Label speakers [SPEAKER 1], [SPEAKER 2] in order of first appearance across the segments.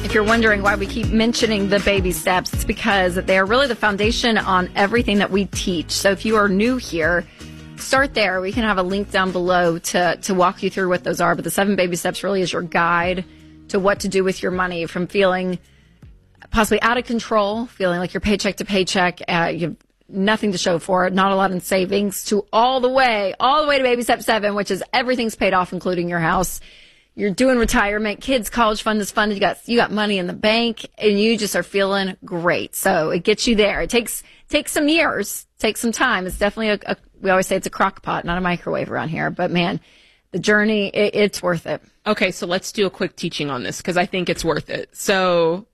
[SPEAKER 1] If you're wondering why we keep mentioning the baby steps, it's because they are really the foundation on everything that we teach. So if you are new here, start there. We can have a link down below to walk you through what those are. But the 7 baby steps really is your guide to what to do with your money, from feeling possibly out of control, feeling like you're paycheck to paycheck, you have nothing to show for it, not a lot in savings, to all the way to baby step 7, which is everything's paid off, including your house. You're doing retirement, kids' college fund is funded, you got money in the bank, and you just are feeling great. So it gets you there. It takes some years, takes some time. It's definitely we always say it's a crock pot, not a microwave around here. But man, the journey, it's worth it.
[SPEAKER 2] Okay, so let's do a quick teaching on this because I think it's worth it. So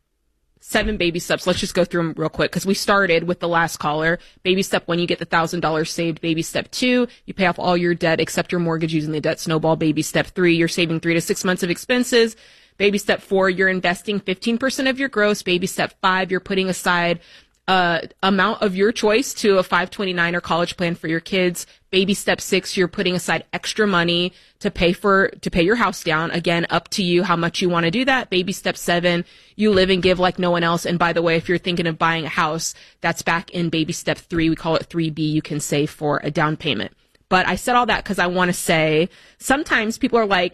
[SPEAKER 2] 7 baby steps. Let's just go through them real quick because we started with the last caller. Baby step 1, you get the $1,000 saved. Baby step 2, you pay off all your debt except your mortgage using the debt snowball. Baby step 3, you're saving 3 to 6 months of expenses. Baby step 4, you're investing 15% of your gross. Baby step 5, you're putting aside amount of your choice to a 529 or college plan for your kids. Baby step 6, you're putting aside extra money to pay your house down. Again, up to you how much you want to do that. Baby step 7, you live and give like no one else. And by the way, if you're thinking of buying a house, that's back in baby step 3. We call it 3B. You can save for a down payment. But I said all that because I want to say sometimes people are like,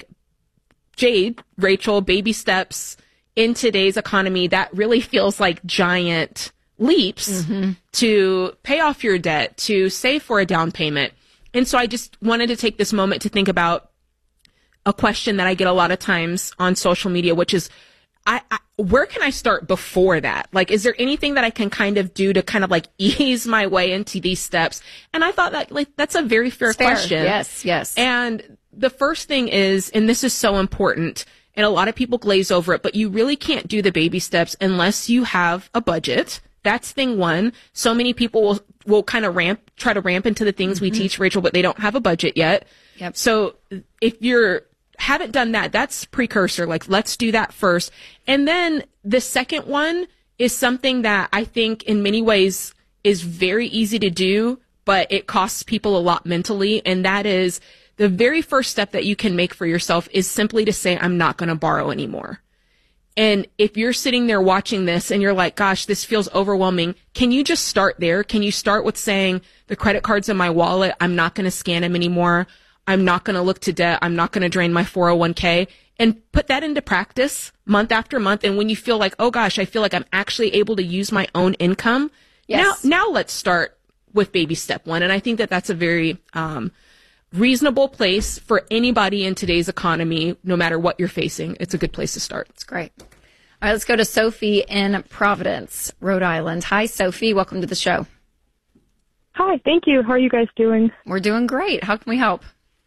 [SPEAKER 2] Jade, Rachel, baby steps in today's economy, that really feels like giant leaps to pay off your debt, to save for a down payment. And so I just wanted to take this moment to think about a question that I get a lot of times on social media, which is, where can I start before that? Like, is there anything that I can kind of do to kind of like ease my way into these steps? And I thought that that's a very fair question.
[SPEAKER 1] Yes.
[SPEAKER 2] And the first thing is, and this is so important, and a lot of people glaze over it, but you really can't do the baby steps unless you have a budget. That's thing 1. So many people will kind of try to ramp into the things we teach, Rachel, but they don't have a budget yet.
[SPEAKER 1] Yep.
[SPEAKER 2] So if haven't done that, that's precursor. Like, let's do that first. And then the second one is something that I think in many ways is very easy to do, but it costs people a lot mentally. And that is the very first step that you can make for yourself is simply to say, I'm not going to borrow anymore. And if you're sitting there watching this and you're like, gosh, this feels overwhelming, can you just start there? Can you start with saying, the credit card's in my wallet, I'm not going to scan them anymore. I'm not going to look to debt. I'm not going to drain my 401k, and put that into practice month after month. And when you feel like, oh gosh, I feel like I'm actually able to use my own income.
[SPEAKER 1] Yes.
[SPEAKER 2] Now let's start with baby step 1. And I think that that's a very, reasonable place for anybody in today's economy, no matter what you're facing. It's a good place to start.
[SPEAKER 1] It's great. All right, let's go to Sophie in Providence, Rhode Island. Hi, Sophie. Welcome to the show.
[SPEAKER 3] Hi, thank you. How are you guys doing?
[SPEAKER 1] We're doing great. How can we help?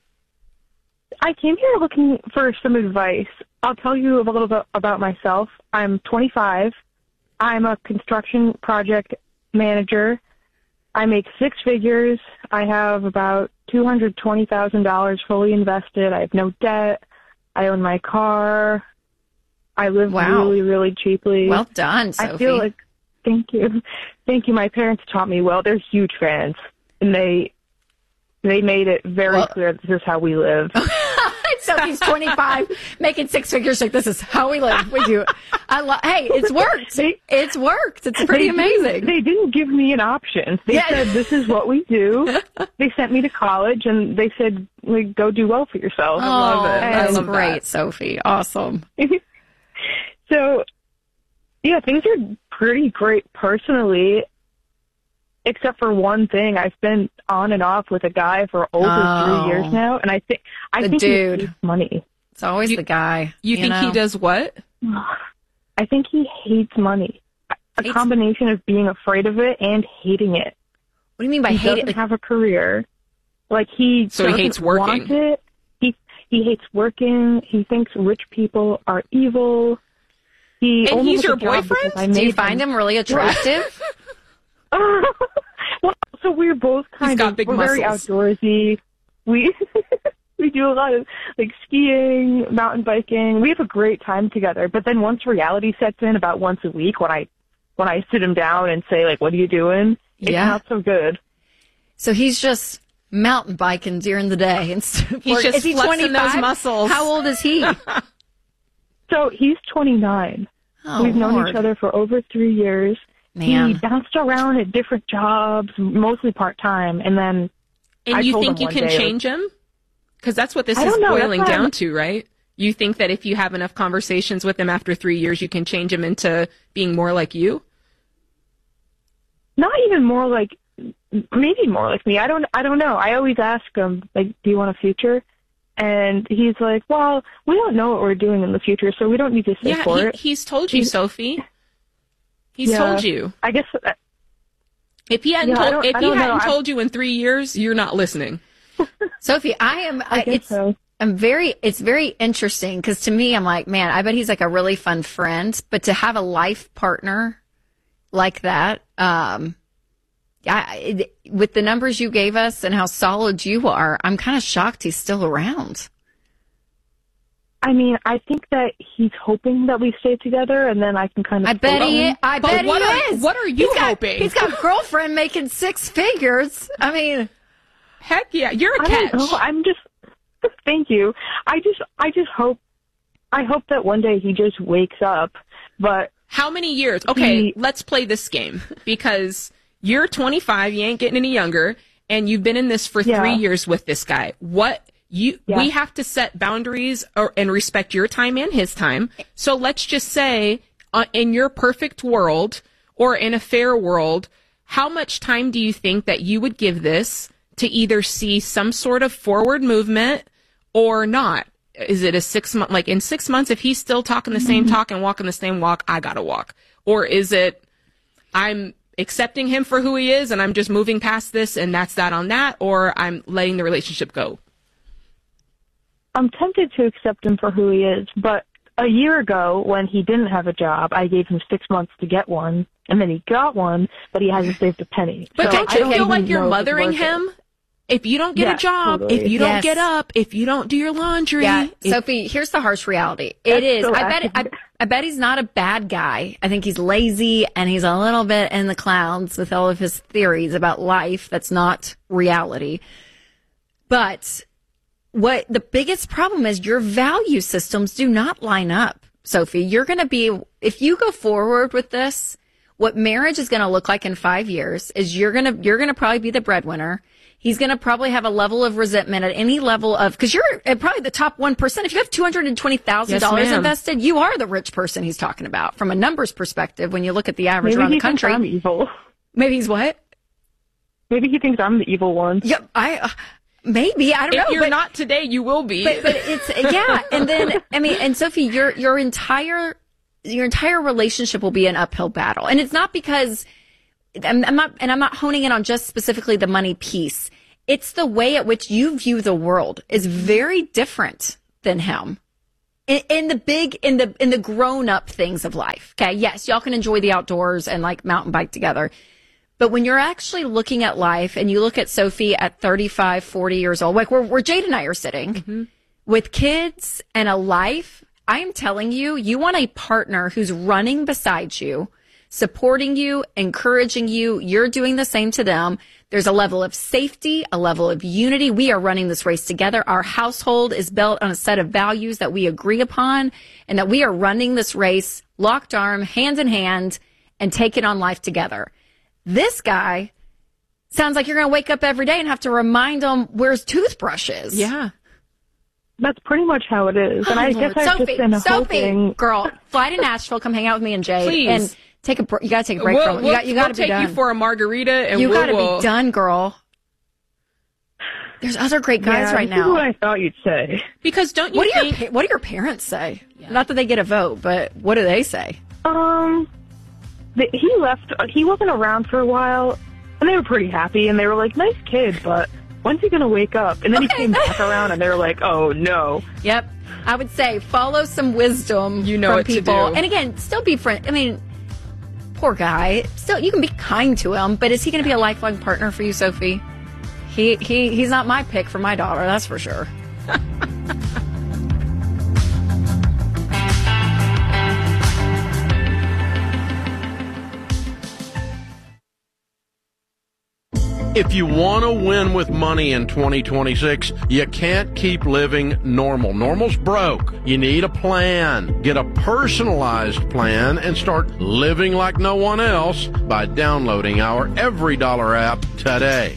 [SPEAKER 3] I came here looking for some advice. I'll tell you a little bit about myself. I'm 25. I'm a construction project manager. I make 6 figures. I have about $220,000 fully invested. I have no debt. I own my car. I live really, really cheaply.
[SPEAKER 1] Well done, Sophie.
[SPEAKER 3] I feel like, thank you. Thank you. My parents taught me well. They're huge fans, and they made it very clear this is how we live.
[SPEAKER 1] Sophie's 25, making 6 figures. Like, this is how we live. We do. Hey, it's worked. It's worked. It's pretty amazing.
[SPEAKER 3] They didn't give me an option. They said, this is what we do. They sent me to college, and they said, go do well for yourself.
[SPEAKER 1] I love it. That's great, Sophie. Awesome.
[SPEAKER 3] So, yeah, things are pretty great personally, except for one thing. I've been on and off with a guy for over 3 years now, and I think he hates money.
[SPEAKER 1] It's always the guy.
[SPEAKER 2] You think he does what?
[SPEAKER 3] I think he hates money. A combination of being afraid of it and hating it.
[SPEAKER 1] What do you mean by hate it? He
[SPEAKER 3] doesn't have a career. He
[SPEAKER 2] hates working.
[SPEAKER 3] Want it. He hates working. He thinks rich people are evil.
[SPEAKER 2] And he's your boyfriend?
[SPEAKER 1] Do you find him really attractive?
[SPEAKER 3] Well, so we're both
[SPEAKER 2] we're
[SPEAKER 3] very outdoorsy. We do a lot of skiing, mountain biking. We have a great time together. But then once reality sets in, about once a week, when I sit him down and say what are you doing? It's not so good.
[SPEAKER 1] So he's just mountain biking during the day.
[SPEAKER 2] He's just
[SPEAKER 1] is he
[SPEAKER 2] flexing
[SPEAKER 1] 25?
[SPEAKER 2] those muscles.
[SPEAKER 1] How old is he?
[SPEAKER 3] So he's 29.
[SPEAKER 1] Oh,
[SPEAKER 3] We've known
[SPEAKER 1] Lord.
[SPEAKER 3] each other for over 3 years.
[SPEAKER 1] Man.
[SPEAKER 3] He bounced around at different jobs, mostly part-time, and then
[SPEAKER 2] And
[SPEAKER 3] I
[SPEAKER 2] you
[SPEAKER 3] told
[SPEAKER 2] think
[SPEAKER 3] him
[SPEAKER 2] you
[SPEAKER 3] one
[SPEAKER 2] can
[SPEAKER 3] day,
[SPEAKER 2] change him? Because that's what this
[SPEAKER 3] I
[SPEAKER 2] is
[SPEAKER 3] don't know, that's
[SPEAKER 2] boiling
[SPEAKER 3] why
[SPEAKER 2] down
[SPEAKER 3] I'm-
[SPEAKER 2] to, right? You think that if you have enough conversations with him after 3 years, you can change him into being more like you?
[SPEAKER 3] not even more like, maybe more like me. I don't know. I always ask him, like, do you want a future? And he's like, well, we don't know what we're doing in the future, so we don't need to say
[SPEAKER 2] Yeah,
[SPEAKER 3] for it.
[SPEAKER 2] he's told you, Sophie. He's
[SPEAKER 3] Yeah.
[SPEAKER 2] told you.
[SPEAKER 3] I guess
[SPEAKER 2] If he hadn't
[SPEAKER 3] Yeah, I
[SPEAKER 2] told, if he
[SPEAKER 3] don't know.
[SPEAKER 2] hadn't told you in 3 years, you're not listening.
[SPEAKER 1] Sophie,
[SPEAKER 3] I guess so.
[SPEAKER 1] it's very interesting because to me, I'm like, man, I bet he's like a really fun friend, but to have a life partner like that, with the numbers you gave us and how solid you are, I'm kind of shocked he's still around.
[SPEAKER 3] I mean, I think that he's hoping that we stay together, and then I can kind of.
[SPEAKER 1] I bet he
[SPEAKER 2] But what
[SPEAKER 1] is.
[SPEAKER 2] what are you hoping?
[SPEAKER 1] He's got a girlfriend making six figures. I mean,
[SPEAKER 2] Heck yeah, you're a
[SPEAKER 3] I
[SPEAKER 2] catch.
[SPEAKER 3] don't know. I'm just. Thank you. I just hope. I hope that one day he just wakes up. But
[SPEAKER 2] How many years? Okay,
[SPEAKER 3] He-
[SPEAKER 2] let's play this game because you're 25, you ain't getting any younger, and you've been in this for
[SPEAKER 3] Yeah.
[SPEAKER 2] 3 years with this guy. We have to set boundaries and respect your time and his time. So let's just say, in your perfect world or in a fair world, how much time do you think that you would give this to either see some sort of forward movement or not? Is it a 6 month, like in 6 months, if he's still talking the same talk and walking the same walk, I gotta walk? Or is it, I'm accepting him for who he is and I'm just moving past this and that's that on that, or I'm letting the relationship go?
[SPEAKER 3] I'm tempted to accept him for who he is. But a year ago, when he didn't have a job, I gave him 6 months to get one, and then he got one, but he hasn't saved a penny.
[SPEAKER 2] But
[SPEAKER 3] So
[SPEAKER 2] don't
[SPEAKER 3] I
[SPEAKER 2] you
[SPEAKER 3] don't
[SPEAKER 2] feel
[SPEAKER 3] even
[SPEAKER 2] like you're
[SPEAKER 3] know if it's
[SPEAKER 2] mothering
[SPEAKER 3] worth it.
[SPEAKER 2] him? If you don't get a
[SPEAKER 3] Yes,
[SPEAKER 2] job,
[SPEAKER 3] totally.
[SPEAKER 2] if you don't
[SPEAKER 1] Yes.
[SPEAKER 2] get up, if you don't do your laundry,
[SPEAKER 1] yeah,
[SPEAKER 2] if-
[SPEAKER 1] Sophie, here's the harsh reality.
[SPEAKER 3] That's
[SPEAKER 1] It is.
[SPEAKER 3] so
[SPEAKER 1] I bet he's not a bad guy. I think he's lazy and he's a little bit in the clouds with all of his theories about life. That's not reality. But what the biggest problem is, your value systems do not line up, Sophie. You're going to be, if you go forward with this, what marriage is going to look like in 5 years is you're going to probably be the breadwinner. He's going to probably have a level of resentment at any level of, because you're at probably the top 1%. If you have $220,000
[SPEAKER 2] Yes, ma'am.
[SPEAKER 1] invested, you are the rich person he's talking about from a numbers perspective. When you look at the average
[SPEAKER 3] Maybe
[SPEAKER 1] around
[SPEAKER 3] he
[SPEAKER 1] the country,
[SPEAKER 3] thinks I'm evil.
[SPEAKER 1] maybe he's what?
[SPEAKER 3] Maybe he thinks I'm the evil one.
[SPEAKER 1] Yeah, maybe I don't know.
[SPEAKER 2] if you're
[SPEAKER 1] but-
[SPEAKER 2] not today, you will be.
[SPEAKER 1] but it's yeah, and then I mean, and Sophie, your entire relationship will be an uphill battle, and it's not because I'm not honing in on just specifically the money piece. It's the way at which you view the world is very different than him. In the grown up things of life. Okay, yes, y'all can enjoy the outdoors and like mountain bike together. But when you're actually looking at life and you look at Sophie at 35, 40 years old, like where Jade and I are sitting with kids and a life, I am telling you, you want a partner who's running beside you, supporting you, encouraging you. You're doing the same to them. There's a level of safety, a level of unity. We are running this race together. Our household is built on a set of values that we agree upon and that we are running this race locked arm, hand in hand, and taking on life together. This guy sounds like you're going to wake up every day and have to remind him where his toothbrush is.
[SPEAKER 2] yeah.
[SPEAKER 3] That's pretty much how it is. And I guess I've just been hoping.
[SPEAKER 1] Girl, fly to Nashville, come hang out with me and Jay.
[SPEAKER 2] Please.
[SPEAKER 1] And take you got to take a break from it. You got to
[SPEAKER 2] we'll
[SPEAKER 1] be
[SPEAKER 2] take
[SPEAKER 1] done.
[SPEAKER 2] you for a margarita and
[SPEAKER 1] You
[SPEAKER 2] we'll,
[SPEAKER 1] got to be done, girl. There's other great guys
[SPEAKER 3] Yeah,
[SPEAKER 1] right
[SPEAKER 3] this is what
[SPEAKER 1] now.
[SPEAKER 3] I thought you'd say.
[SPEAKER 2] Because don't you think
[SPEAKER 1] What do your parents say? Not that they get a vote, but what do they say?
[SPEAKER 3] He left. He wasn't around for a while, and they were pretty happy, and they were like, "Nice kid, but when's he gonna wake up?" And then he came back around, and they were like, "Oh no."
[SPEAKER 1] Yep. I would say follow some wisdom
[SPEAKER 2] You know
[SPEAKER 1] from
[SPEAKER 2] what to
[SPEAKER 1] people.
[SPEAKER 2] do.
[SPEAKER 1] And again, still be friend. I mean, poor guy. Still, you can be kind to him, but is he going to be a lifelong partner for you, Sophie? He's not my pick for my daughter, that's for sure.
[SPEAKER 4] If you want to win with money in 2026, you can't keep living normal. Normal's broke. You need a plan. Get a personalized plan and start living like no one else by downloading our EveryDollar app today.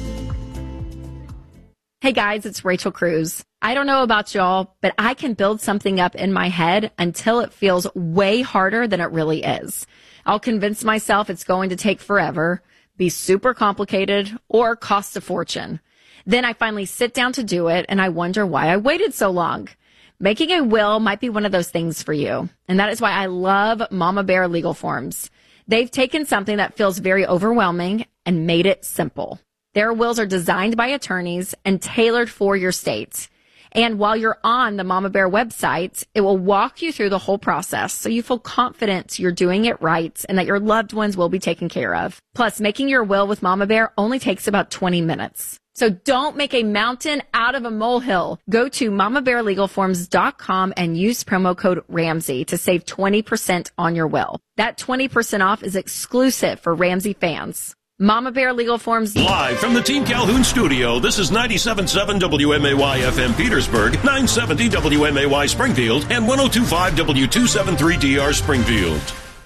[SPEAKER 1] Hey guys, it's Rachel Cruz. I don't know about y'all, but I can build something up in my head until it feels way harder than it really is. I'll convince myself it's going to take forever, be super complicated, or cost a fortune. Then I finally sit down to do it, and I wonder why I waited so long. Making a will might be one of those things for you, and that is why I love Mama Bear Legal Forms. They've taken something that feels very overwhelming and made it simple. Their wills are designed by attorneys and tailored for your state. And while you're on the Mama Bear website, it will walk you through the whole process so you feel confident you're doing it right and that your loved ones will be taken care of. Plus, making your will with Mama Bear only takes about 20 minutes. So don't make a mountain out of a molehill. Go to mamabearlegalforms.com and use promo code Ramsey to save 20% on your will. That 20% off is exclusive for Ramsey fans. Mama Bear Legal Forms.
[SPEAKER 5] Live from the Team Calhoun studio, this is 97.7 WMAY FM Petersburg, 970 WMAY Springfield, and 102.5 W273DR Springfield.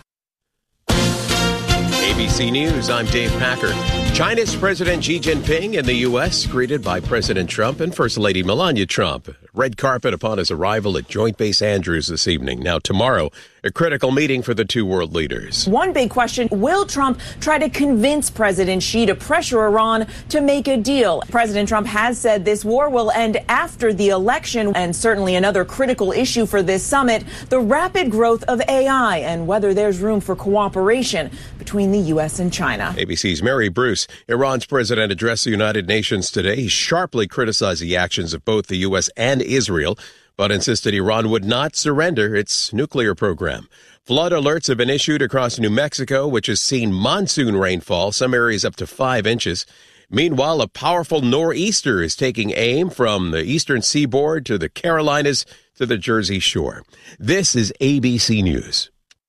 [SPEAKER 6] ABC News, I'm Dave Packer. China's President Xi Jinping in the U.S. greeted by President Trump and First Lady Melania Trump. Red carpet upon his arrival at Joint Base Andrews this evening. Now tomorrow, a critical meeting for the two world leaders.
[SPEAKER 7] One big question, will Trump try to convince President Xi to pressure Iran to make a deal? President Trump has said this war will end after the election, and certainly another critical issue for this summit, the rapid growth of AI and whether there's room for cooperation between the U.S. and China.
[SPEAKER 6] ABC's Mary Bruce. Iran's president addressed the United Nations today. He sharply criticized the actions of both the U.S. and Israel, but insisted Iran would not surrender its nuclear program. Flood alerts have been issued across New Mexico, which has seen monsoon rainfall, some areas up to 5 inches. Meanwhile, a powerful nor'easter is taking aim from the eastern seaboard to the Carolinas to the Jersey Shore. This is ABC News.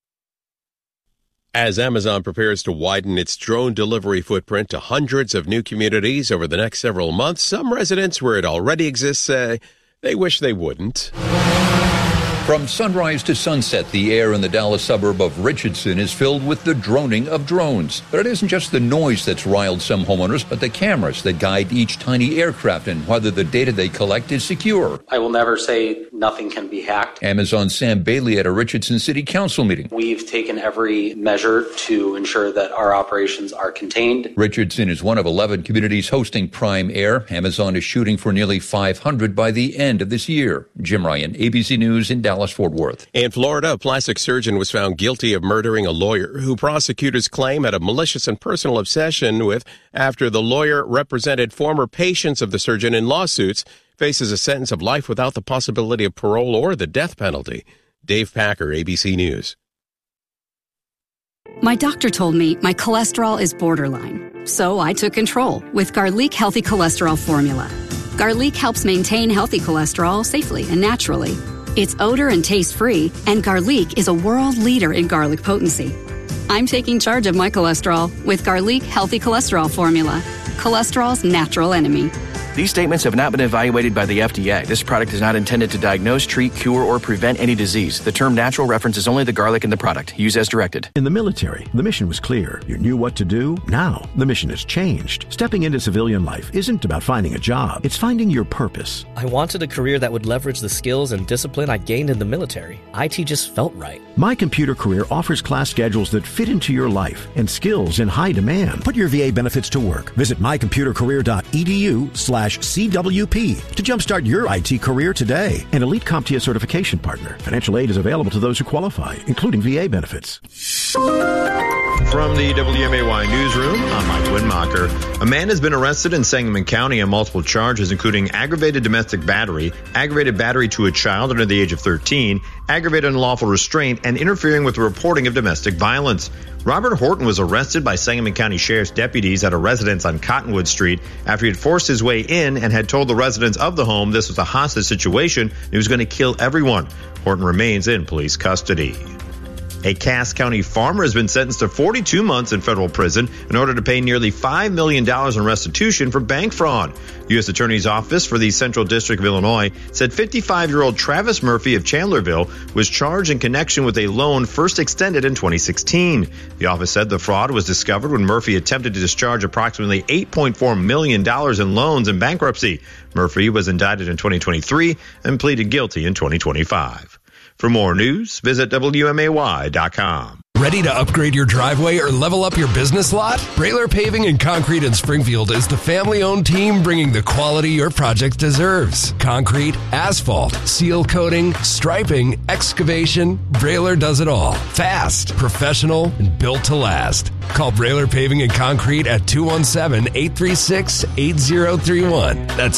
[SPEAKER 6] As Amazon prepares to widen its drone delivery footprint to hundreds of new communities over the next several months, some residents where it already exists say they wish they wouldn't.
[SPEAKER 8] From sunrise to sunset, the air in the Dallas suburb of Richardson is filled with the droning of drones. But it isn't just the noise that's riled some homeowners, but the cameras that guide each tiny aircraft and whether the data they collect is secure.
[SPEAKER 9] I will never say nothing can be hacked.
[SPEAKER 8] Amazon's Sam Bailey at a Richardson City Council meeting.
[SPEAKER 9] We've taken every measure to ensure that our operations are contained.
[SPEAKER 8] Richardson is one of 11 communities hosting Prime Air. Amazon is shooting for nearly 500 by the end of this year. Jim Ryan, ABC News in Dallas-Fort Worth.
[SPEAKER 6] In Florida, a plastic surgeon was found guilty of murdering a lawyer who prosecutors claim had a malicious and personal obsession with after the lawyer represented former patients of the surgeon in lawsuits, faces a sentence of life without the possibility of parole or the death penalty. Dave Packer, ABC News.
[SPEAKER 10] My doctor told me my cholesterol is borderline, so I took control with Garlic Healthy Cholesterol Formula. Garlic helps maintain healthy cholesterol safely and naturally. It's odor and taste-free, and Garlic is a world leader in garlic potency. I'm taking charge of my cholesterol with Garlic Healthy Cholesterol Formula, cholesterol's natural enemy.
[SPEAKER 11] These statements have not been evaluated by the FDA. This product is not intended to diagnose, treat, cure, or prevent any disease. The term natural references only the garlic in the product. Use as directed.
[SPEAKER 12] In the military, the mission was clear. You knew what to do. Now, the mission has changed. Stepping into civilian life isn't about finding a job. It's finding your purpose.
[SPEAKER 13] I wanted a career that would leverage the skills and discipline I gained in the military. IT just felt right.
[SPEAKER 12] My Computer Career offers class schedules that fit into your life and skills in high demand. Put your VA benefits to work. Visit mycomputercareer.edu/CWP to jumpstart your IT career today. An Elite CompTIA certification partner. Financial aid is available to those who qualify, including VA benefits.
[SPEAKER 14] From the WMAY newsroom, I'm Mike Winmacher. A man has been arrested in Sangamon County on multiple charges, including aggravated domestic battery, aggravated battery to a child under the age of 13, aggravated unlawful restraint, and interfering with the reporting of domestic violence. Robert Horton was arrested by Sangamon County Sheriff's deputies at a residence on Cottonwood Street after he had forced his way in and had told the residents of the home this was a hostage situation and he was going to kill everyone. Horton remains in police custody. A Cass County farmer has been sentenced to 42 months in federal prison in order to pay nearly $5 million in restitution for bank fraud. U.S. Attorney's Office for the Central District of Illinois said 55-year-old Travis Murphy of Chandlerville was charged in connection with a loan first extended in 2016. The office said the fraud was discovered when Murphy attempted to discharge approximately $8.4 million in loans in bankruptcy. Murphy was indicted in 2023 and pleaded guilty in 2025. For more news, visit WMAY.com.
[SPEAKER 15] Ready to upgrade your driveway or level up your business lot? Brailer Paving and Concrete in Springfield is the family-owned team bringing the quality your project deserves. Concrete, asphalt, seal coating, striping, excavation, Brailer does it all. Fast, professional, and built to last. Call Brailer Paving and Concrete at 217-836-8031. That's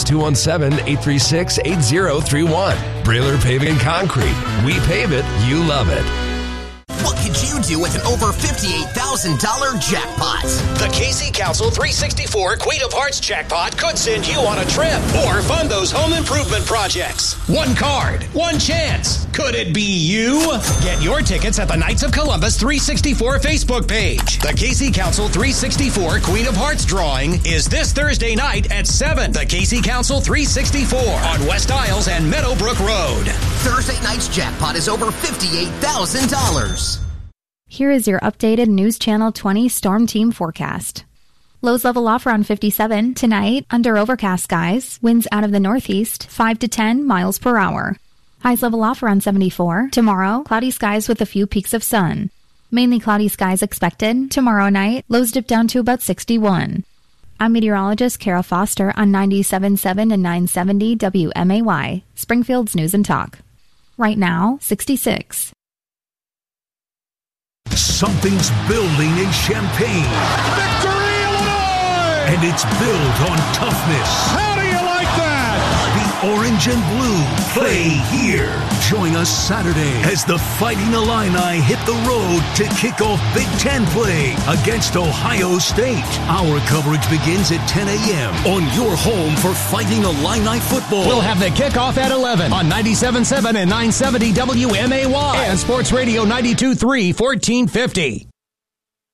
[SPEAKER 15] 217-836-8031. Brailer Paving and Concrete. We pave it, you love it.
[SPEAKER 16] What could you do with an over $58,000 jackpot?
[SPEAKER 17] The KC Council 364 Queen of Hearts jackpot could send you on a trip or fund those home improvement projects. One card, one chance. Could it be you? Get your tickets at the Knights of Columbus 364 Facebook page. The KC Council 364 Queen of Hearts drawing is this Thursday night at 7. The KC Council 364 on West Isles and Meadowbrook Road.
[SPEAKER 16] Thursday night's jackpot is over $58,000.
[SPEAKER 18] Here is your updated News Channel 20 Storm Team forecast. Lows level off around 57. Tonight, under overcast skies. Winds out of the northeast, 5 to 10 miles per hour. Highs level off around 74. Tomorrow, cloudy skies with a few peaks of sun. Mainly cloudy skies expected. Tomorrow night, lows dip down to about 61. I'm meteorologist Kara Foster on 97.7 and 970 WMAY, Springfield's News and Talk. Right now, 66.
[SPEAKER 19] Something's building in Champaign.
[SPEAKER 20] Victory, Illinois!
[SPEAKER 19] And it's built on toughness.
[SPEAKER 20] How do you like that?
[SPEAKER 19] The orange and blue play here. Join us Saturday as the Fighting Illini hit the road to kick off Big Ten play against Ohio State. Our coverage begins at 10 a.m. on your home for Fighting Illini football.
[SPEAKER 17] We'll have the kickoff at 11 on 97.7 and 970 WMAY and Sports Radio 92.3, 1450.